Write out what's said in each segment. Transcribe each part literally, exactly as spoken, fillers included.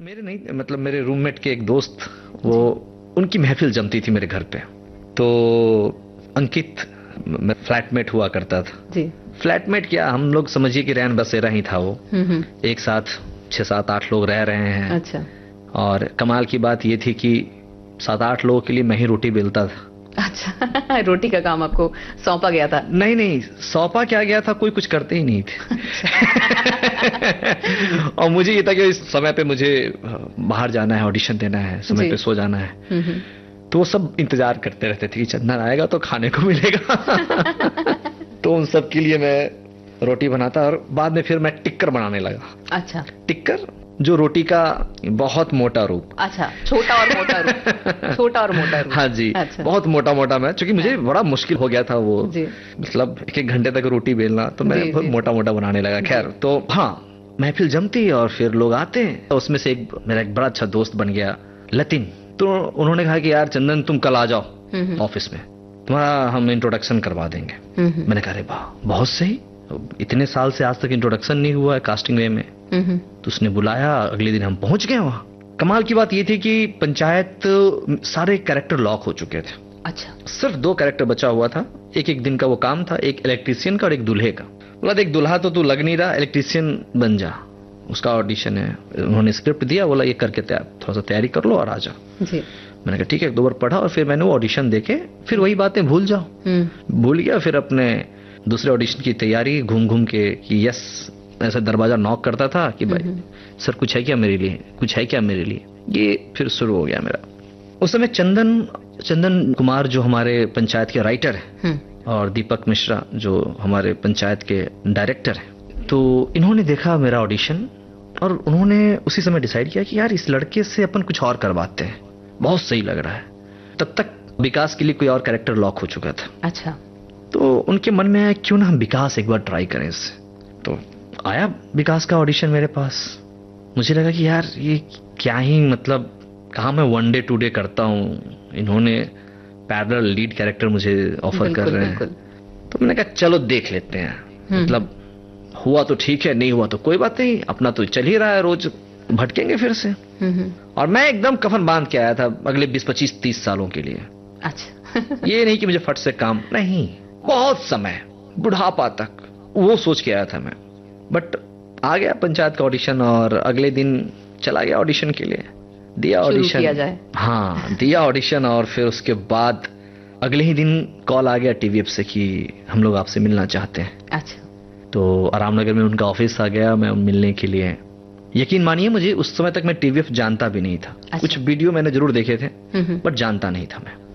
मेरे नहीं, मतलब मेरे रूममेट के एक दोस्त, वो उनकी महफिल जमती थी मेरे घर पे। तो अंकित मैं फ्लैटमेट हुआ करता था जी। फ्लैटमेट क्या, हम लोग समझिए कि रैन बसेरा ही था वो। एक साथ छह सात आठ लोग रह रहे हैं। अच्छा। और कमाल की बात ये थी कि सात आठ लोगों के लिए मैं ही रोटी बेलता था। अच्छा। रोटी का काम आपको सौंपा गया था? नहीं नहीं, सौंपा क्या गया था, कोई कुछ करते ही नहीं थे। और मुझे ये था कि इस समय पे मुझे बाहर जाना है, ऑडिशन देना है, समय पे सो जाना है। तो वो सब इंतजार करते रहते थे कि चंदन आएगा तो खाने को मिलेगा। तो उन सब के लिए मैं रोटी बनाता और बाद में फिर मैं टिक्कर बनाने लगा। अच्छा। टिक्कर जो रोटी का बहुत मोटा रूप। अच्छा, छोटा और मोटा रूप। छोटा और मोटा रूप। हाँ जी। अच्छा। बहुत मोटा मोटा मैं, क्योंकि मुझे बड़ा मुश्किल हो गया था वो जी। मतलब एक एक घंटे तक रोटी बेलना, तो मैं बहुत मोटा मोटा बनाने लगा। खैर, तो हाँ महफिल जमती और फिर लोग आते हैं। तो उसमें से एक मेरा एक बड़ा अच्छा दोस्त बन गया, लतिन। तो उन्होंने कहा कि यार चंदन तुम कल आ जाओ ऑफिस में, तुम्हारा हम इंट्रोडक्शन करवा देंगे। मैंने कहा अरे वाह बहुत सही, इतने साल से आज तक इंट्रोडक्शन नहीं हुआ है कास्टिंग वे में। तो उसने बुलाया, अगले दिन हम पहुंच गए वहां। कमाल की बात ये थी कि पंचायत सारे कैरेक्टर लॉक हो चुके थे। अच्छा। सिर्फ दो कैरेक्टर बचा हुआ था, एक एक दिन का वो काम था, एक इलेक्ट्रीशियन का और एक दूल्हे का। बोला देख दूल्हा तो तू लग नहीं रहा, इलेक्ट्रीशियन बन जा, उसका ऑडिशन है। उन्होंने स्क्रिप्ट दिया, बोला ये करके थोड़ा सा तैयारी कर लो और आ जा। मैंने कहा ठीक है, एक दो बार पढ़ा और फिर मैंने वो ऑडिशन देके फिर वही बातें भूल जाओ। भूल गया, फिर अपने दूसरे ऑडिशन की तैयारी घूम घूम के कि यस, ऐसा दरवाजा नॉक करता था कि भाई सर कुछ है क्या मेरे लिए, कुछ है क्या मेरे लिए। ये फिर शुरू हो गया मेरा। उस समय चंदन चंदन कुमार जो हमारे पंचायत के राइटर हैं और दीपक मिश्रा जो हमारे पंचायत के डायरेक्टर हैं, तो इन्होंने देखा मेरा ऑडिशन और उन्होंने उसी समय डिसाइड किया कि यार इस लड़के से अपन कुछ और करवाते हैं, बहुत सही लग रहा है। तब तक विकास के लिए कोई और कैरेक्टर लॉक हो चुका था। अच्छा। तो उनके मन में आया क्यों ना हम विकास एक बार ट्राई करें इससे। तो आया विकास का ऑडिशन मेरे पास। मुझे लगा कि यार ये क्या ही, मतलब कहाँ मैं वन डे टू डे करता हूँ, इन्होंने पैरेलल लीड कैरेक्टर मुझे ऑफर कर रहे हैं। तो मैंने कहा चलो देख लेते हैं, मतलब हुआ तो ठीक है, नहीं हुआ तो कोई बात नहीं, अपना तो चल ही रहा है, रोज भटकेंगे फिर से। और मैं एकदम कफन बांध के आया था अगले बीस पच्चीस तीस सालों के लिए। अच्छा। ये नहीं कि मुझे फट से काम, नहीं, बहुत समय बुढ़ापा तक वो सोच के आया था मैं। बट आ गया पंचायत का ऑडिशन और अगले दिन चला गया ऑडिशन के लिए, दिया ऑडिशन। हाँ दिया ऑडिशन और फिर उसके बाद अगले ही दिन कॉल आ गया टीवीएफ से कि हम लोग आपसे मिलना चाहते हैं। अच्छा। तो आरामनगर में उनका ऑफिस आ गया मैं मिलने के लिए। यकीन मानिए मुझे उस समय तक मैं टीवीएफ जानता भी नहीं था। अच्छा। कुछ वीडियो मैंने जरूर देखे थे बट जानता नहीं था मैं।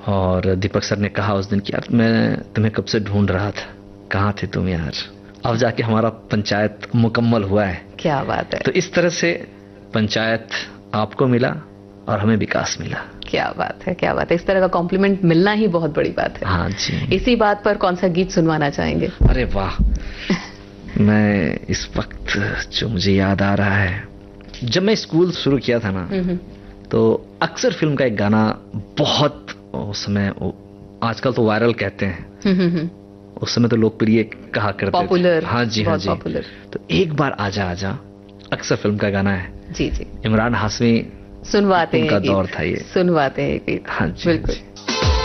और दीपक सर ने कहा उस दिन कि यार मैं तुम्हें कब से ढूंढ रहा था, कहाँ थे तुम यार, अब जाके हमारा पंचायत मुकम्मल हुआ है। क्या बात है। तो इस तरह से पंचायत आपको मिला और हमें विकास मिला। क्या बात है, क्या बात है। इस तरह का कॉम्प्लीमेंट मिलना ही बहुत बड़ी बात है। हाँ जी। इसी बात पर कौन सा गीत सुनवाना चाहेंगे? अरे वाह। मैं इस वक्त जो मुझे याद आ रहा है, जब मैं स्कूल शुरू किया था ना, तो अक्सर फिल्म का एक गाना बहुत उस समय, आजकल तो वायरल कहते हैं, उस समय तो लोकप्रिय कहा करते थे। पॉपुलर। हाँ जी, हाँ जी। पॉपुलर। तो एक बार आजा आजा अक्सर फिल्म का गाना है। जी जी। इमरान हाशमी सुनवाते हैं, उनका दौर था ये। सुनवाते हैं। हाँ जी, बिल्कुल।